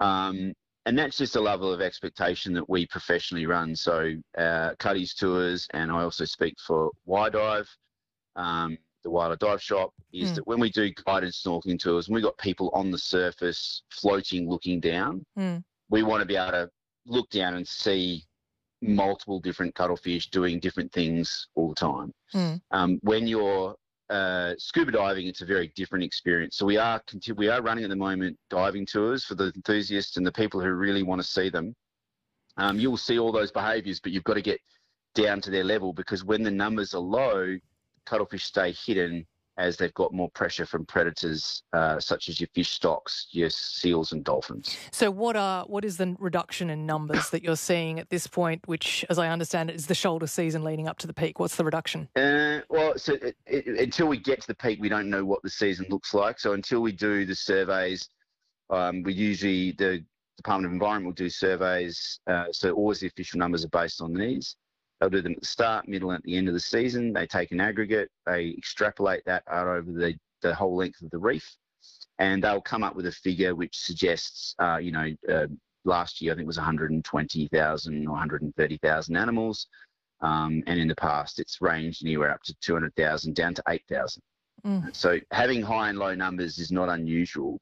And that's just a level of expectation that we professionally run. So Cuddy's Tours, and I also speak for Y-Dive, the Wilder Dive Shop, is that when we do guided snorkeling tours, and we've got people on the surface floating, looking down, we want to be able to look down and see multiple different cuttlefish doing different things all the time. When you're scuba diving, it's a very different experience. So we are running at the moment diving tours for the enthusiasts and the people who really want to see them. You'll see all those behaviours, but you've got to get down to their level, because when the numbers are low, cuttlefish stay hidden as they've got more pressure from predators such as your fish stocks, your seals and dolphins. So what is the reduction in numbers that you're seeing at this point, which, as I understand it, is the shoulder season leading up to the peak? What's the reduction? Until we get to the peak, we don't know what the season looks like. So until we do the surveys, the Department of Environment will do surveys. So always the official numbers are based on these. They'll do them at the start, middle, and at the end of the season. They take an aggregate, they extrapolate that out over the whole length of the reef, and they'll come up with a figure which suggests, last year I think it was 120,000 or 130,000 animals, and in the past it's ranged anywhere up to 200,000 down to 8,000. So having high and low numbers is not unusual.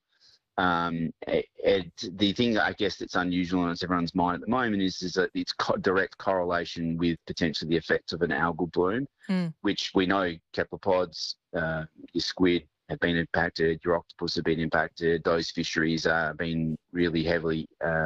The thing that I guess that's unusual and it's everyone's mind at the moment is that it's direct correlation with potentially the effects of an algal bloom, which we know cephalopods, your squid have been impacted, your octopus have been impacted. Those fisheries are being really heavily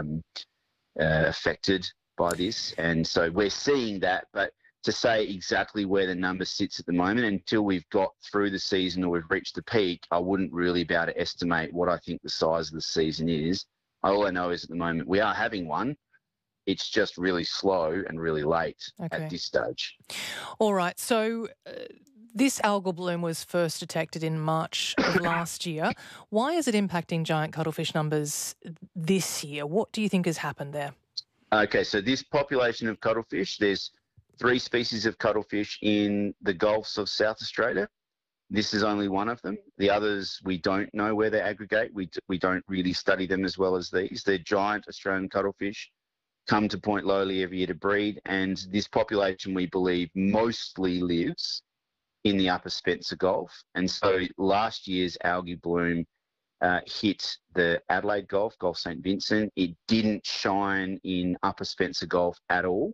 affected by this, and so we're seeing that. But to say exactly where the number sits at the moment, until we've got through the season or we've reached the peak, I wouldn't really be able to estimate what I think the size of the season is. All I know is at the moment we are having one. It's just really slow and really late at this stage. All right. So this algal bloom was first detected in March of last year. Why is it impacting giant cuttlefish numbers this year? What do you think has happened there? Okay, so this population of cuttlefish, there's 3 species of cuttlefish in the Gulfs of South Australia. This is only one of them. The others, we don't know where they aggregate. We don't really study them as well as these. They're giant Australian cuttlefish, come to Point Lowly every year to breed, and this population, we believe, mostly lives in the Upper Spencer Gulf. And so last year's algae bloom hit the Adelaide Gulf, Gulf St Vincent. It didn't shine in Upper Spencer Gulf at all.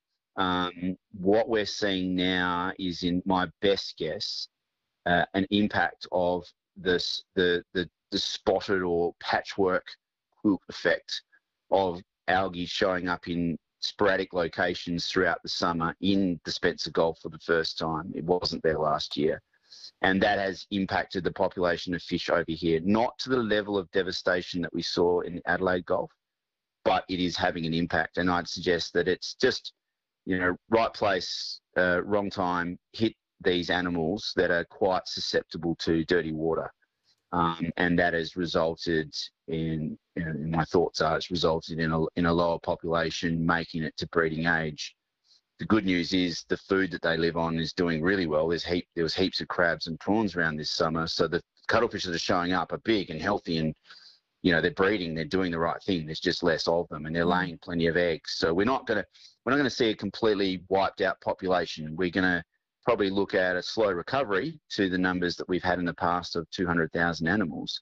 What we're seeing now is, in my best guess, an impact of the spotted or patchwork quilt effect of algae showing up in sporadic locations throughout the summer in the Spencer Gulf for the first time. It wasn't there last year. And that has impacted the population of fish over here, not to the level of devastation that we saw in the Adelaide Gulf, but it is having an impact. And I'd suggest that it's just, right place, wrong time, hit these animals that are quite susceptible to dirty water. And that has resulted in, my thoughts are, it's resulted in a lower population, making it to breeding age. The good news is the food that they live on is doing really well. There was heaps of crabs and prawns around this summer, so the cuttlefish that are showing up are big and healthy, and they're breeding, they're doing the right thing. There's just less of them, and they're laying plenty of eggs. So we're not going to see a completely wiped out population. We're going to probably look at a slow recovery to the numbers that we've had in the past of 200,000 animals.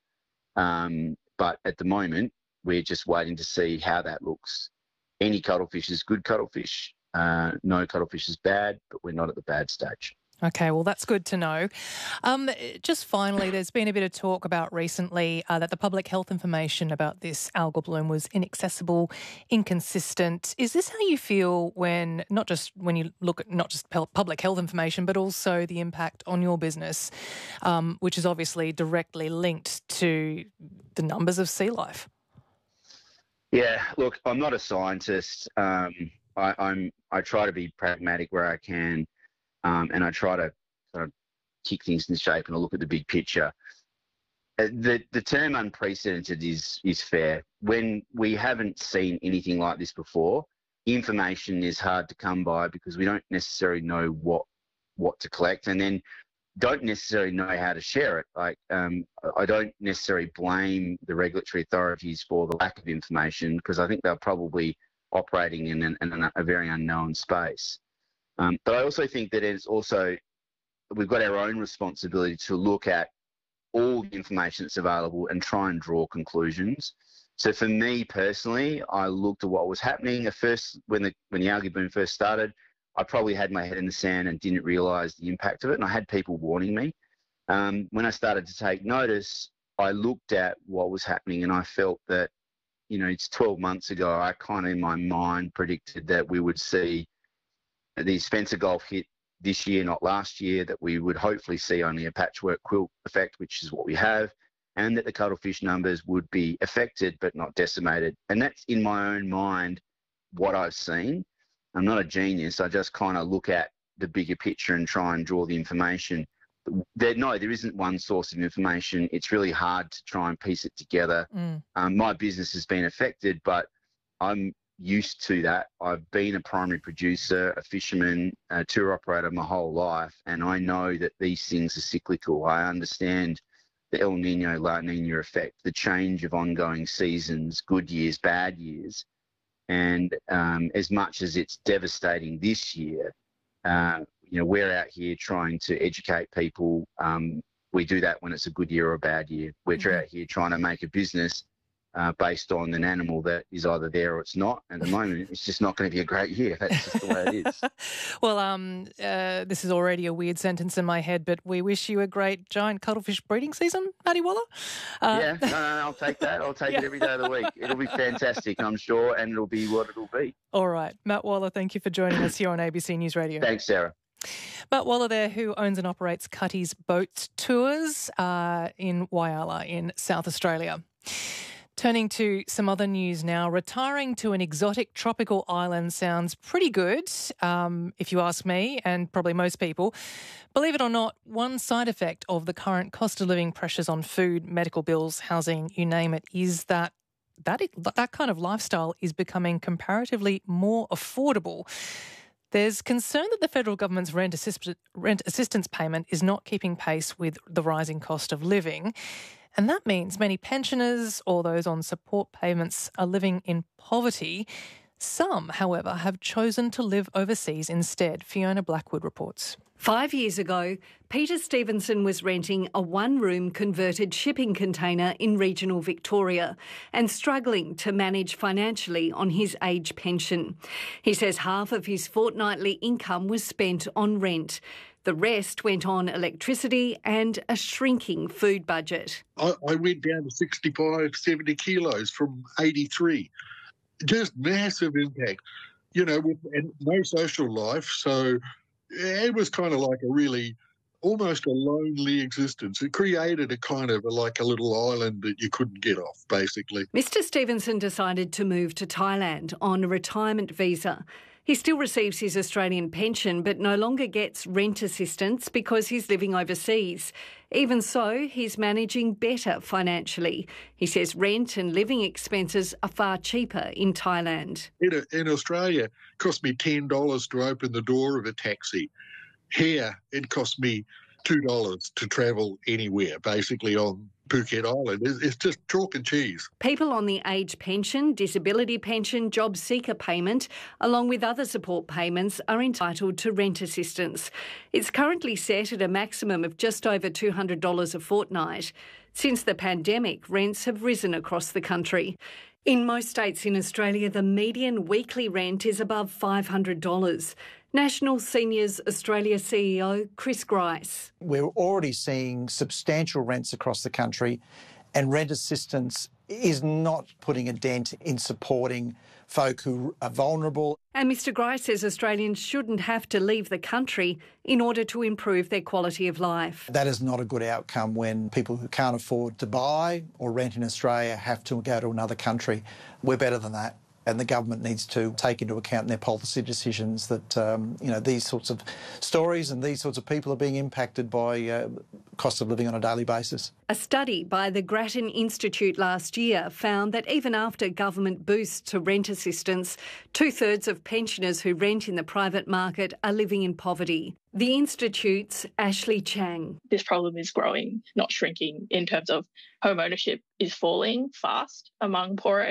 But at the moment, we're just waiting to see how that looks. Any cuttlefish is good cuttlefish. No cuttlefish is bad, but we're not at the bad stage. Okay, well, that's good to know. Just finally, there's been a bit of talk about recently that the public health information about this algal bloom was inaccessible, inconsistent. Is this how you feel when you look at not just public health information, but also the impact on your business, which is obviously directly linked to the numbers of sea life? Yeah, look, I'm not a scientist. I try to be pragmatic where I can. And I try to sort of kick things in shape and I look at the big picture. The term unprecedented is fair. When we haven't seen anything like this before, information is hard to come by because we don't necessarily know what to collect. And then don't necessarily know how to share it. I don't necessarily blame the regulatory authorities for the lack of information, because I think they're probably operating in a very unknown space. But I also think that we've got our own responsibility to look at all the information that's available and try and draw conclusions. So for me personally, I looked at what was happening at first when the algae bloom first started. I probably had my head in the sand and didn't realise the impact of it, and I had people warning me. When I started to take notice, I looked at what was happening, and I felt that, it's 12 months ago, I kind of in my mind predicted that we would see the Spencer Gulf hit this year, not last year, that we would hopefully see only a patchwork quilt effect, which is what we have, and that the cuttlefish numbers would be affected but not decimated. And that's in my own mind what I've seen. I'm not a genius. I just kind of look at the bigger picture and try and draw the information. There isn't one source of information. It's really hard to try and piece it together. My business has been affected, but I'm used to that. I've been a primary producer, a fisherman, a tour operator my whole life, and I know that these things are cyclical. I understand the El Nino, La Nina effect, the change of ongoing seasons, good years, bad years. And as much as it's devastating this year, we're out here trying to educate people. We do that when it's a good year or a bad year. We're out here trying to make a business based on an animal that is either there or it's not. At the moment, it's just not going to be a great year. That's just the way it is. Well, this is already a weird sentence in my head, but we wish you a great giant cuttlefish breeding season, Matty Waller. No, I'll take that. I'll take it every day of the week. It'll be fantastic, I'm sure, and it'll be what it'll be. All right. Matt Waller, thank you for joining us here on ABC News Radio. Thanks, Sarah. Matt Waller there, who owns and operates Cutty's Boat Tours in Whyalla in South Australia. Turning to some other news now, retiring to an exotic tropical island sounds pretty good, if you ask me, and probably most people. Believe it or not, one side effect of the current cost of living pressures on food, medical bills, housing, you name it, is that kind of lifestyle is becoming comparatively more affordable. There's concern that the federal government's rent assistance payment is not keeping pace with the rising cost of living. And that means many pensioners or those on support payments are living in poverty. Some, however, have chosen to live overseas instead. Fiona Blackwood reports. 5 years ago, Peter Stevenson was renting a one-room converted shipping container in regional Victoria and struggling to manage financially on his age pension. He says half of his fortnightly income was spent on rent. The rest went on electricity and a shrinking food budget. I went down to 65, 70 kilos from 83. Just massive impact, and no social life. So it was kind of like almost a lonely existence. It created a kind of like a little island that you couldn't get off, basically. Mr. Stevenson decided to move to Thailand on a retirement visa. He still receives his Australian pension but no longer gets rent assistance because he's living overseas. Even so, he's managing better financially. He says rent and living expenses are far cheaper in Thailand. In Australia, it cost me $10 to open the door of a taxi. Here, it cost me $2 to travel anywhere, basically on Phuket Island. It's just chalk and cheese. People on the age pension, disability pension, job seeker payment, along with other support payments, are entitled to rent assistance. It's currently set at a maximum of just over $200 a fortnight. Since the pandemic, rents have risen across the country. In most states in Australia, the median weekly rent is above $500. National Seniors Australia CEO Chris Grice. We're already seeing substantial rents across the country, and rent assistance is not putting a dent in supporting folk who are vulnerable. And Mr Grice says Australians shouldn't have to leave the country in order to improve their quality of life. That is not a good outcome when people who can't afford to buy or rent in Australia have to go to another country. We're better than that. And the government needs to take into account in their policy decisions that, these sorts of stories and these sorts of people are being impacted by cost of living on a daily basis. A study by the Grattan Institute last year found that even after government boosts to rent assistance, 2/3 of pensioners who rent in the private market are living in poverty. The Institute's Ashley Chang. This problem is growing, not shrinking, in terms of home ownership is falling fast among poorer